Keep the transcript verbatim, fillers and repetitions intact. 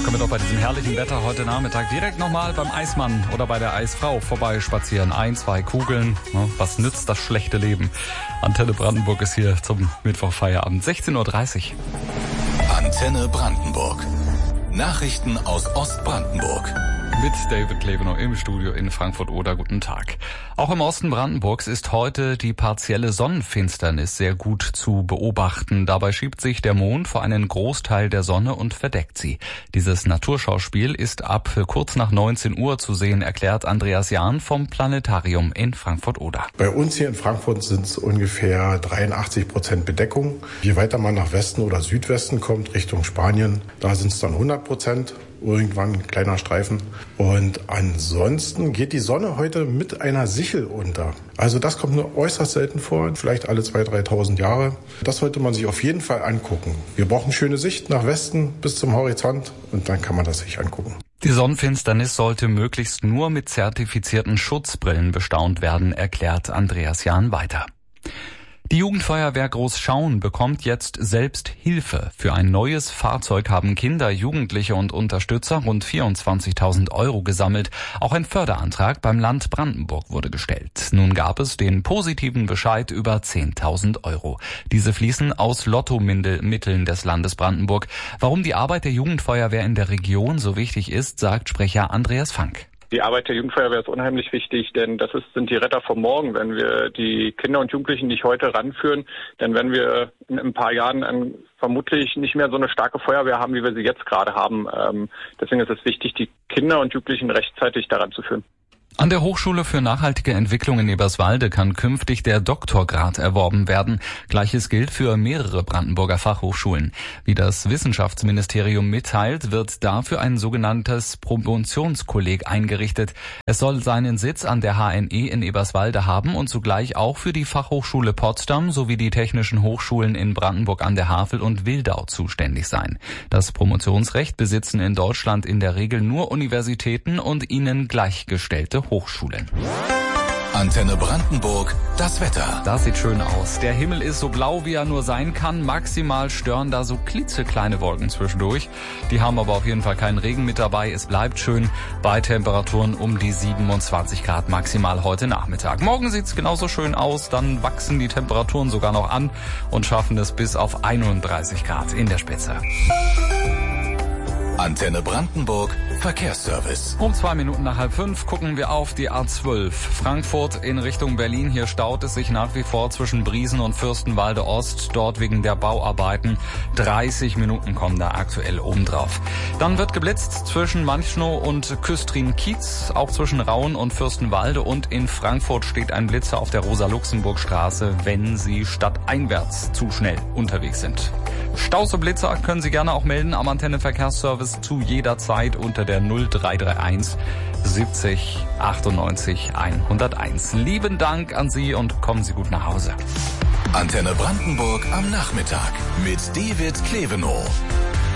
können wir doch bei diesem herrlichen Wetter heute Nachmittag direkt nochmal beim Eismann oder bei der Eisfrau vorbeispazieren. Ein, zwei Kugeln. Was nützt das schlechte Leben? Antenne Brandenburg ist hier zum Mittwochfeierabend. sechzehn Uhr dreißig. Antenne Brandenburg. Nachrichten aus Ostbrandenburg. Mit David Klevenow im Studio in Frankfurt-Oder. Guten Tag. Auch im Osten Brandenburgs ist heute die partielle Sonnenfinsternis sehr gut zu beobachten. Dabei schiebt sich der Mond vor einen Großteil der Sonne und verdeckt sie. Dieses Naturschauspiel ist ab kurz nach neunzehn Uhr zu sehen, erklärt Andreas Jahn vom Planetarium in Frankfurt-Oder. Bei uns hier in Frankfurt sind es ungefähr dreiundachtzig Prozent Bedeckung. Je weiter man nach Westen oder Südwesten kommt, Richtung Spanien, da sind es dann hundert Prozent. Irgendwann ein kleiner Streifen. Und ansonsten geht die Sonne heute mit einer Sichel unter. Also das kommt nur äußerst selten vor, vielleicht alle zweitausend, dreitausend Jahre. Das sollte man sich auf jeden Fall angucken. Wir brauchen schöne Sicht nach Westen bis zum Horizont und dann kann man das sich angucken. Die Sonnenfinsternis sollte möglichst nur mit zertifizierten Schutzbrillen bestaunt werden, erklärt Andreas Jahn weiter. Die Jugendfeuerwehr Großschauen bekommt jetzt selbst Hilfe. Für ein neues Fahrzeug haben Kinder, Jugendliche und Unterstützer rund vierundzwanzigtausend Euro gesammelt. Auch ein Förderantrag beim Land Brandenburg wurde gestellt. Nun gab es den positiven Bescheid über zehntausend Euro. Diese fließen aus Lottomitteln des Landes Brandenburg. Warum die Arbeit der Jugendfeuerwehr in der Region so wichtig ist, sagt Sprecher Andreas Fank. Die Arbeit der Jugendfeuerwehr ist unheimlich wichtig, denn das ist, sind die Retter vom Morgen. Wenn wir die Kinder und Jugendlichen nicht heute ranführen, dann werden wir in ein paar Jahren ein, vermutlich nicht mehr so eine starke Feuerwehr haben, wie wir sie jetzt gerade haben. Ähm, deswegen ist es wichtig, die Kinder und Jugendlichen rechtzeitig daran zu führen. An der Hochschule für nachhaltige Entwicklung in Eberswalde kann künftig der Doktorgrad erworben werden. Gleiches gilt für mehrere Brandenburger Fachhochschulen. Wie das Wissenschaftsministerium mitteilt, wird dafür ein sogenanntes Promotionskolleg eingerichtet. Es soll seinen Sitz an der H N E in Eberswalde haben und zugleich auch für die Fachhochschule Potsdam sowie die technischen Hochschulen in Brandenburg an der Havel und Wildau zuständig sein. Das Promotionsrecht besitzen in Deutschland in der Regel nur Universitäten und ihnen gleichgestellte Hochschulen. Antenne Brandenburg, das Wetter. Das sieht schön aus. Der Himmel ist so blau, wie er nur sein kann. Maximal stören da so klitzekleine Wolken zwischendurch. Die haben aber auf jeden Fall keinen Regen mit dabei. Es bleibt schön bei Temperaturen um die siebenundzwanzig Grad maximal heute Nachmittag. Morgen sieht's genauso schön aus. Dann wachsen die Temperaturen sogar noch an und schaffen es bis auf einunddreißig Grad in der Spitze. Antenne Brandenburg, Verkehrsservice. Um zwei Minuten nach halb fünf gucken wir auf die A zwölf. Frankfurt in Richtung Berlin. Hier staut es sich nach wie vor zwischen Briesen und Fürstenwalde Ost. Dort wegen der Bauarbeiten. dreißig Minuten kommen da aktuell obendrauf. Dann wird geblitzt zwischen Manchnow und Küstrin-Kiez. Auch zwischen Rauen und Fürstenwalde. Und in Frankfurt steht ein Blitzer auf der Rosa-Luxemburg-Straße, wenn Sie stadteinwärts zu schnell unterwegs sind. Staus und Blitzer können Sie gerne auch melden am Antenne-Verkehrsservice zu jeder Zeit unter der null drei drei eins siebzig achtundneunzig hunderteins. Lieben Dank an Sie und kommen Sie gut nach Hause. Antenne Brandenburg am Nachmittag mit David Klevenow.